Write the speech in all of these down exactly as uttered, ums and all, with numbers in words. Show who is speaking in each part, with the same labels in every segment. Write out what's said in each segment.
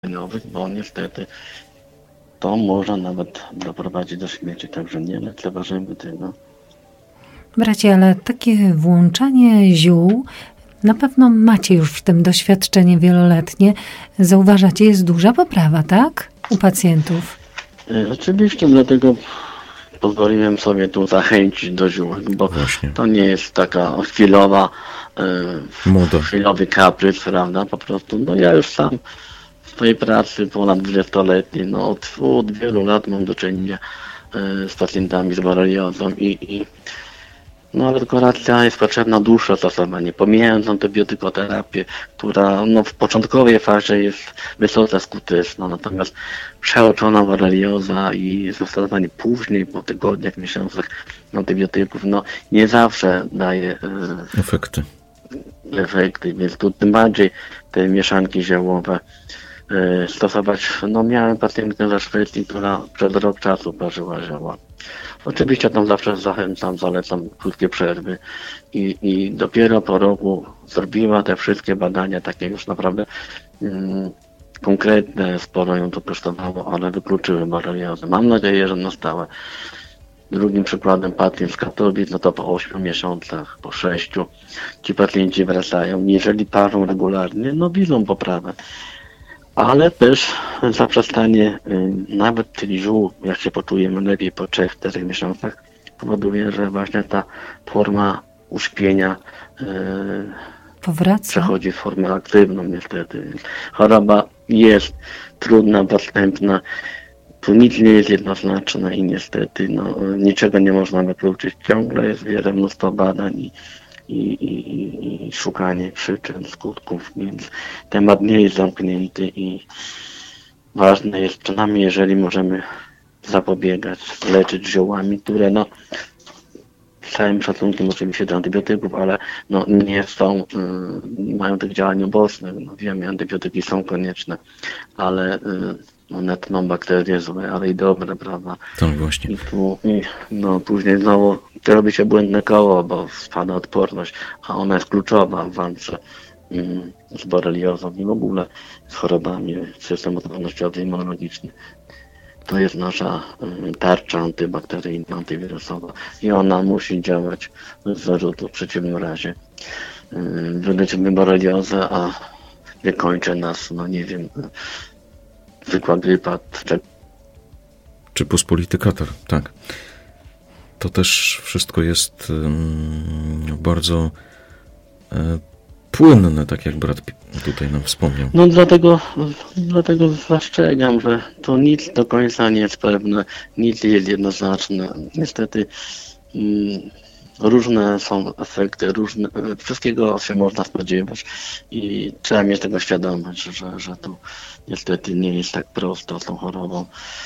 Speaker 1: żywieniowych, bo niestety to może nawet doprowadzić do śmierci, także nie lekceważymy tego.
Speaker 2: Bracie, ale takie włączanie ziół, na pewno macie już w tym doświadczenie wieloletnie. Zauważacie, jest duża poprawa, tak? U pacjentów.
Speaker 1: Y, Oczywiście, dlatego pozwoliłem sobie tu zachęcić do ziółek, bo
Speaker 3: Właśnie.
Speaker 1: to nie jest taka chwilowa,
Speaker 3: Moda.
Speaker 1: y, chwilowy kaprys, prawda, po prostu. No ja już sam w swojej pracy ponad dwudziestoletniej, no od, od wielu lat mam do czynienia y, z pacjentami z boreliozą i, i no ale dekoracja jest potrzebna dłuższe stosowanie, pomijając antybiotykoterapię, która no, w początkowej fazie jest wysoce skuteczna, natomiast przeoczona borelioza i zastosowanie później, po tygodniach, miesiącach antybiotyków, no nie zawsze daje e,
Speaker 3: Efekty.
Speaker 1: efekty, więc tu tym bardziej te mieszanki ziołowe e, stosować. No miałem pacjentkę ze Szwecji, która przez rok czasu parzyła zioła. Oczywiście tam zawsze zachęcam, zalecam krótkie przerwy i, i dopiero po roku zrobiła te wszystkie badania, takie już naprawdę mm, konkretne, sporo ją to kosztowało, ale wykluczyły boreliozę. Mam nadzieję, że na stałe. Drugim przykładem pacjent z Katowic, no to po ośmiu miesiącach, po sześciu ci pacjenci wracają. Jeżeli parzą regularnie, no widzą poprawę. Ale też zaprzestanie y, nawet tych ziół, jak się poczujemy lepiej po trzech czterech miesiącach, powoduje, że właśnie ta forma uśpienia y,
Speaker 2: Powraca.
Speaker 1: przechodzi w formę aktywną niestety. Choroba jest trudna, podstępna, tu nic nie jest jednoznaczne i niestety no, niczego nie można wykluczyć. Ciągle jest wiele, mnóstwo badań i I, i, i szukanie przyczyn, skutków, więc temat nie jest zamknięty i ważne jest, przynajmniej jeżeli możemy zapobiegać, leczyć ziołami, które no z całym szacunkiem oczywiście do antybiotyków, ale no nie są, y, nie mają tych działań ubocznych. No wiemy, antybiotyki są konieczne, ale y, one tną bakterie złe, ale i dobre, prawda?
Speaker 3: Tak właśnie.
Speaker 1: I tu, i, no później znowu robi się błędne koło, bo spada odporność, a ona jest kluczowa w walce mm, z boreliozą i w ogóle z chorobami systemu odpornościowy i immunologiczny. To jest nasza y, tarcza antybakteryjna, antywirusowa i ona musi działać bez zarzutu. W przeciwnym razie y, wyleczymy boreliozę, a wykończy nas, no nie wiem, zwykła grypa. Czy...
Speaker 3: Czy pospolity katar, tak. To też wszystko jest um, bardzo e, płynne, tak jak brat tutaj nam wspomniał.
Speaker 1: No dlatego, dlatego zastrzegam, że to nic do końca nie jest pewne, nic nie jest jednoznaczne. Niestety mm, różne są efekty, różne, wszystkiego się można spodziewać i trzeba mieć tego świadomość, że, że to niestety nie jest tak prosto z tą chorobą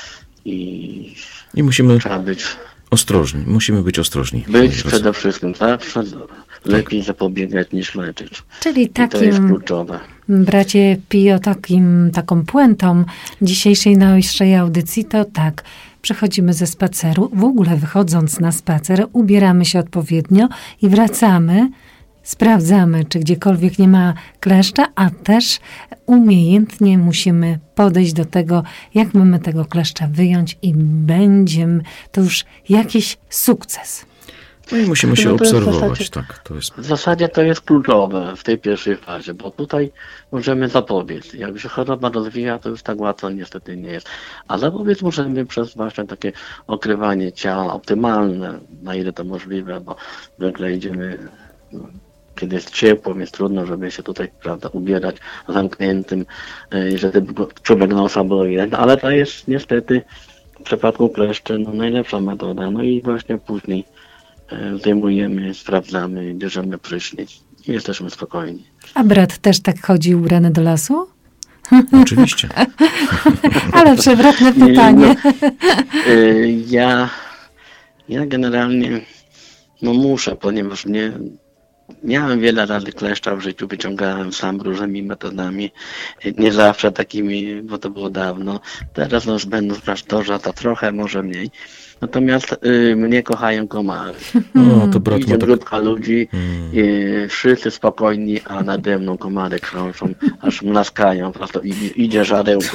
Speaker 1: i,
Speaker 3: I musimy
Speaker 1: trzeba być
Speaker 3: ostrożni, musimy być ostrożni.
Speaker 1: Być przede wszystkim zawsze lepiej zapobiegać niż leczyć.
Speaker 2: Czyli
Speaker 1: I to jest
Speaker 2: takim,
Speaker 1: kluczowe.
Speaker 2: bracie Pio, takim, taką puentą dzisiejszej naszej audycji to tak, przechodzimy ze spaceru, w ogóle wychodząc na spacer, ubieramy się odpowiednio i wracamy, sprawdzamy, czy gdziekolwiek nie ma kleszcza, a też umiejętnie musimy podejść do tego, jak mamy tego kleszcza wyjąć i będziemy, to już jakiś sukces.
Speaker 3: No i musimy się
Speaker 1: No to jest w
Speaker 3: obserwować,
Speaker 1: zasadzie-
Speaker 3: tak. To jest
Speaker 1: W zasadzie to jest kluczowe w tej pierwszej fazie, bo tutaj możemy zapobiec. Jak się choroba rozwija, to już tak łatwo niestety nie jest. A zapobiec możemy przez właśnie takie okrywanie ciała optymalne, na ile to możliwe, bo zwykle idziemy, no, kiedy jest ciepło, jest trudno, żeby się tutaj, prawda, ubierać zamkniętym, y, że ten czubek nosa boi, ale to jest niestety w przypadku kleszczy no, najlepsza metoda. No i właśnie później y, zdejmujemy, sprawdzamy, bierzemy prysznic i jesteśmy spokojni.
Speaker 2: A brat też tak chodzi ubrany do lasu?
Speaker 3: oczywiście.
Speaker 2: Ale przewrotne
Speaker 1: Nie,
Speaker 2: pytanie.
Speaker 1: Y, Ja, ja generalnie no muszę, ponieważ mnie Miałem wiele razy kleszcza w życiu, wyciągałem sam różnymi metodami, nie zawsze takimi, bo to było dawno. Teraz no, będąc w klasztorze, to trochę, może mniej. Natomiast y, mnie kochają komary.
Speaker 3: O, to brat
Speaker 1: Idzie
Speaker 3: ma tak...
Speaker 1: grupka ludzi, y, wszyscy spokojni, a nade mną komary krążą, aż mlaskają, po prostu idzie, idzie żarełko.